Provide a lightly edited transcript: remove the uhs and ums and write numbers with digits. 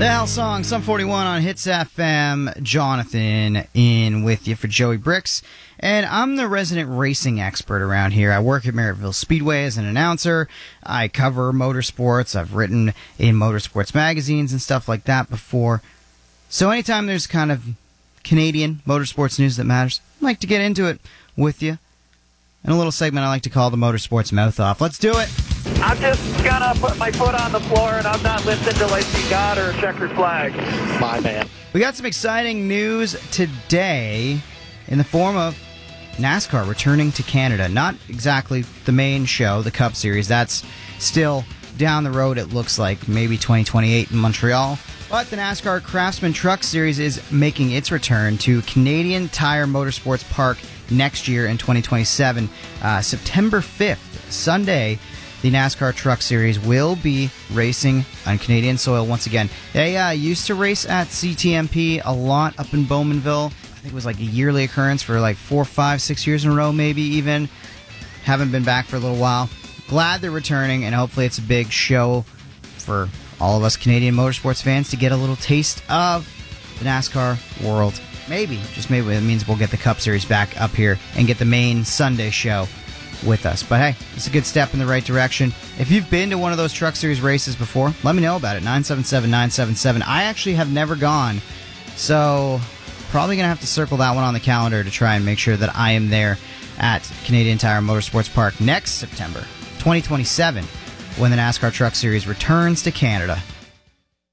The Hell Song, Sum 41 on Hits FM. Jonathan in with you for Joey Bricks. And I'm the resident racing expert around here. I work at Merrittville Speedway as an announcer. I cover motorsports. I've written in motorsports magazines and stuff like that before. So anytime there's kind of Canadian motorsports news that matters, I like to get into it with you. In a little segment I like to call the Motorsports Mouth Off. Let's do it! I'm just gonna put my foot on the floor and I'm not listening till I see God or a checkered flag. My man. We got some exciting news today in the form of NASCAR returning to Canada. Not exactly the main show, the Cup Series. That's still down the road, it looks like, maybe 2028 in Montreal. But the NASCAR Craftsman Truck Series is making its return to Canadian Tire Motorsports Park next year in 2027. September 5th, Sunday, the NASCAR Truck Series will be racing on Canadian soil once again. They used to race at CTMP a lot up in Bowmanville. I think it was like a yearly occurrence for like 4, 5, 6 years in a row, maybe even. Haven't been back for a little while. Glad they're returning, and hopefully it's a big show for all of us Canadian motorsports fans to get a little taste of the NASCAR world. Maybe, just maybe, it means we'll get the Cup Series back up here and get the main Sunday show with us. But hey, it's a good step in the right direction. If you've been to one of those Truck Series races before, let me know about it. 977-977. I actually have never gone, so probably going to have to circle that one on the calendar to try and make sure that I am there at Canadian Tire Motorsports Park next September 2027 when the NASCAR Truck Series returns to Canada.